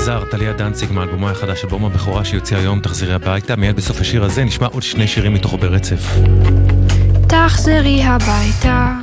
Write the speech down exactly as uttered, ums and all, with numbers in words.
זר, טליה דנציג מאלבומה החדש, אלבום הבכורה שיוצא היום, תחזרי הביתה. מיד בסוף השיר הזה נשמע עוד שני שירים מתוכו ברצף. תחזרי הביתה,